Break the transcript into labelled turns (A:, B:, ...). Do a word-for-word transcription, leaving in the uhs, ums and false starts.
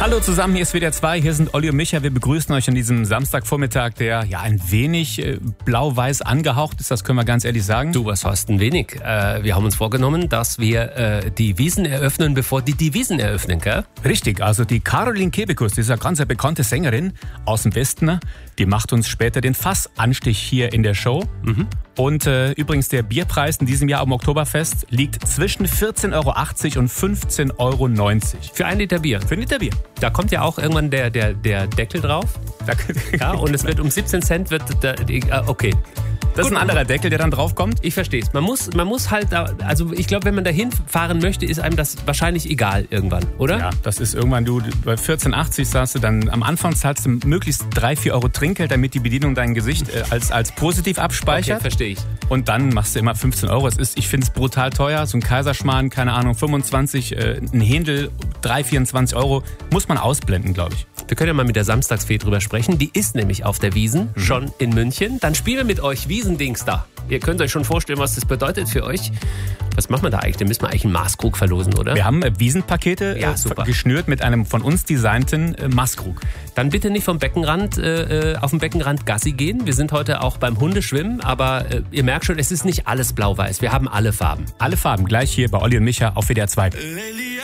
A: Hallo zusammen, hier ist W D R zwei, hier sind Olli und Micha. Wir begrüßen euch an diesem Samstagvormittag, der ja ein wenig äh, blau-weiß angehaucht ist, das können wir ganz ehrlich sagen.
B: Du, was heißt ein wenig? Äh, wir haben uns vorgenommen, dass wir äh, die Wiesn eröffnen, bevor die die Wiesn eröffnen, gell?
A: Richtig, also die Caroline Kebekus, diese ganz bekannte Sängerin aus dem Westen, die macht uns später den Fassanstich hier in der Show. Mhm. Und äh, übrigens, der Bierpreis in diesem Jahr am Oktoberfest liegt zwischen vierzehn Euro achtzig und fünfzehn Euro neunzig.
B: Für ein Liter Bier.
A: Für ein Liter Bier.
B: Da kommt ja auch irgendwann der, der, der Deckel drauf. Ja, und es wird um siebzehn Cent, wird der, okay.
A: Das ist ein anderer Deckel, der dann draufkommt.
B: Ich verstehe es. Man muss, man muss halt, da, also ich glaube, wenn man dahin fahren möchte, ist einem das wahrscheinlich egal irgendwann, oder?
A: Ja, das ist irgendwann, du bei vierzehn achtzig sagst du dann, am Anfang zahlst du möglichst drei, vier Euro Trinkgeld, damit die Bedienung dein Gesicht äh, als, als positiv abspeichert.
B: Okay, verstehe ich.
A: Und dann machst du immer fünfzehn Euro. Es ist, ich finde es brutal teuer. So ein Kaiserschmarrn, keine Ahnung, fünfundzwanzig, äh, ein Händel, drei, vierundzwanzig Euro. Muss man ausblenden, glaube ich.
B: Wir können ja mal mit der Samstagsfee drüber sprechen. Die ist nämlich auf der Wiesn, mhm. schon in München. Dann spielen wir mit euch Wiesendings da. Ihr könnt euch schon vorstellen, was das bedeutet für euch. Was machen wir da eigentlich? Da müssen wir eigentlich einen Maßkrug verlosen, oder?
A: Wir haben Wiesenpakete
B: ja,
A: äh, geschnürt mit einem von uns designten äh, Maßkrug.
B: Dann bitte nicht vom Beckenrand, äh, auf dem Beckenrand Gassi gehen. Wir sind heute auch beim Hundeschwimmen, aber äh, ihr merkt schon, es ist nicht alles blau-weiß. Wir haben alle Farben.
A: Alle Farben, gleich hier bei Olli und Micha auf W D R zwei.